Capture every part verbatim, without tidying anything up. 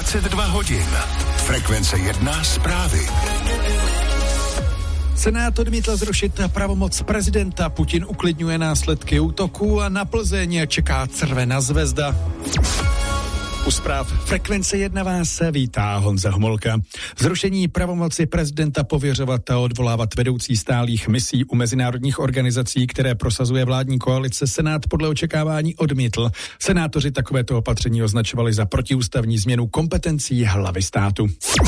dvacet dva hodin. Frekvence jedna zprávy. Senát odmítl zrušit pravomoc prezidenta, Putin uklidňuje následky útoku a na Plzeň čeká červená zvezda. U zpráv Frekvence jedna vás vítá Honza Homolka. Zrušení pravomoci prezidenta pověřovat a odvolávat vedoucí stálých misí u mezinárodních organizací, které prosazuje vládní koalice, Senát podle očekávání odmítl. Senátoři takovéto opatření označovali za protiústavní změnu kompetencí hlavy státu.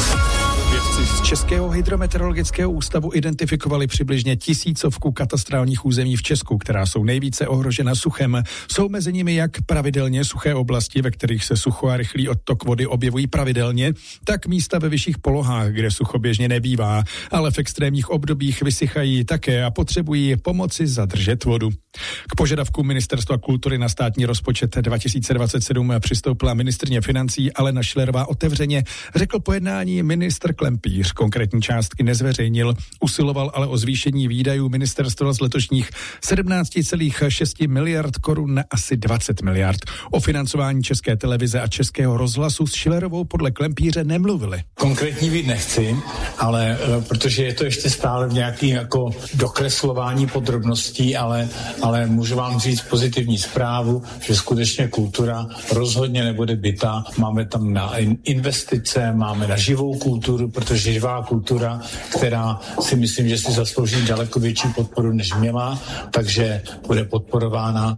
Vědci z Českého hydrometeorologického ústavu identifikovali přibližně tisícovku katastrálních území v Česku, která jsou nejvíce ohrožena suchem. Jsou mezi nimi jak pravidelně suché oblasti, ve kterých se sucho a rychlý odtok vody objevují pravidelně, tak místa ve vyšších polohách, kde sucho běžně nebývá, ale v extrémních obdobích vysychají také a potřebují pomoci zadržet vodu. K požadavku Ministerstva kultury na státní rozpočet dva tisíce dvacet sedm přistoupila ministryně financí Alena Schillerová otevřeně, řekl po jednání ministr Klempíř. Konkrétní částky nezveřejnil, usiloval ale o zvýšení výdajů ministerstva z letošních sedmnáct celá šest miliard korun na asi dvacet miliard. O financování České televize a Českého rozhlasu s Schillerovou podle Klempíře nemluvili. Konkrétní být nechci, ale protože je to ještě stále v nějaký jako dokreslování podrobností, ale, ale můžu vám říct pozitivní zprávu, že skutečně kultura rozhodně nebude bita. Máme tam na investice, máme na živou kulturu, protože živá kultura, která si myslím, že si zaslouží daleko větší podporu, než měla, takže bude podporována.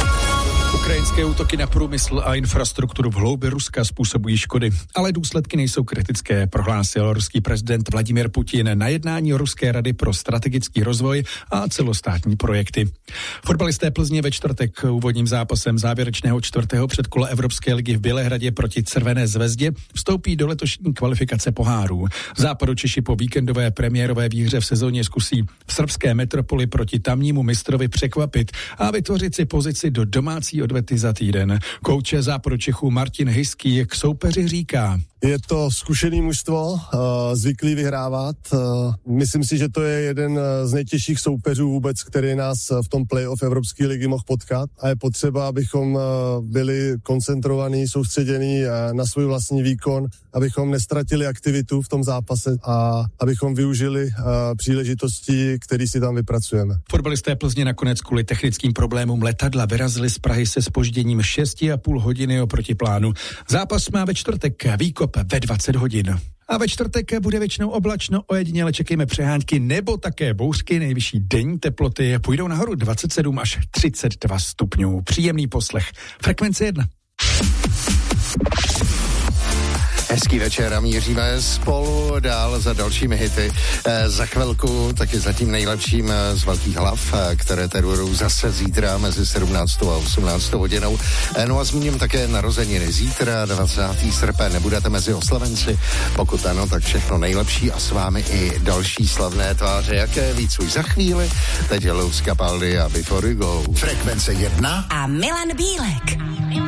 Ukrajinské útoky na průmysl a infrastrukturu v hloubi Ruska způsobují škody, ale důsledky nejsou kritické, prohlásil ruský prezident Vladimír Putin na jednání Ruské rady pro strategický rozvoj a celostátní projekty. Fotbalisté Plzně ve čtvrtek úvodním zápasem závěrečného čtvrtého předkola Evropské ligy v Bělehradě proti Červené zvezdě vstoupí do letošní kvalifikace pohárů. Západočeši po víkendové premiérové výhře v sezóně zkusí v srbské metropoli proti tamnímu mistrovi překvapit a vytvořit si pozici do domácí odvety za týden. Kouče Západočechů Martin Hyský k soupeři říká: Je to zkušený mužstvo, zvyklý vyhrávat. Myslím si, že to je jeden z nejtěžších soupeřů vůbec, který nás v tom play-off Evropské ligy mohl potkat. A je potřeba, abychom byli koncentrovaní, soustředění na svůj vlastní výkon, abychom nestratili aktivitu v tom zápase a abychom využili příležitosti, které si tam vypracujeme. Fotbalisté Plzně nakonec kvůli technickým problémům letadla vyrazili z Prahy se zpožděním šest a půl hodiny oproti plánu. Zápas má ve čtvrtek výkop ve dvacet hodin. A ve čtvrtek bude většinou oblačno, ojediněle čekejme přehánky nebo také bouřky. Nejvyšší denní teploty půjdou nahoru dvacet sedm až třicet dva stupňů. Příjemný poslech. Frekvence jedna. Hezký večer a míříme spolu dál za dalšími hity. E, za chvilku taky za tím nejlepším z velkých hlav, které tady budou zase zítra mezi sedmnáctou a osmnáctou hodinou. E, no a zmíním také narozeniny. Zítra dvacátého srpna nebudete mezi oslavenci. Pokud ano, tak všechno nejlepší a s vámi i další slavné tváře. Jaké víc už za chvíli. Teď je Luz Capaldi a Before You Go. Frekvence jedna a Milan Bílek.